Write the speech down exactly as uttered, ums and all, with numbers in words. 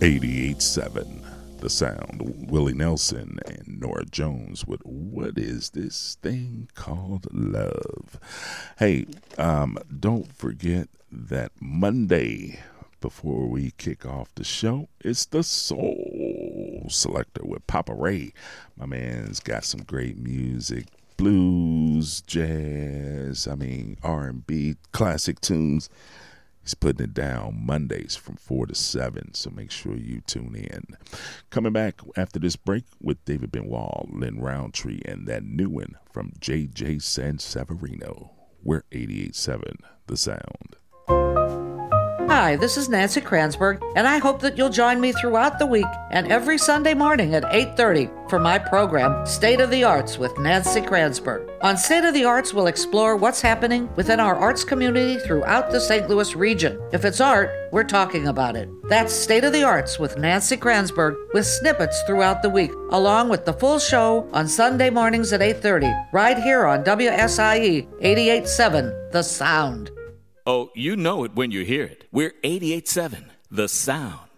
eighty-eight point seven The Sound. Willie Nelson and Nora Jones with What Is This Thing Called Love? Hey, um, don't forget that Monday, before we kick off the show, it's the Soul Selector with Papa Ray. My man's got some great music, blues, jazz, I mean R and B, classic tunes. He's putting it down Mondays from four to seven, so make sure you tune in. Coming back after this break with David Benoit, Lynn Roundtree, and that new one from J J Sanseverino. We're eighty-eight point seven The Sound. Hi, this is Nancy Kranzberg, and I hope that you'll join me throughout the week and every Sunday morning at eight thirty for my program, State of the Arts with Nancy Kranzberg. On State of the Arts, we'll explore what's happening within our arts community throughout the Saint Louis region. If it's art, we're talking about it. That's State of the Arts with Nancy Kranzberg, with snippets throughout the week, along with the full show on Sunday mornings at eight thirty, right here on W S I E eighty-eight point seven The Sound. Oh, you know it when you hear it. We're eighty-eight point seven The Sound.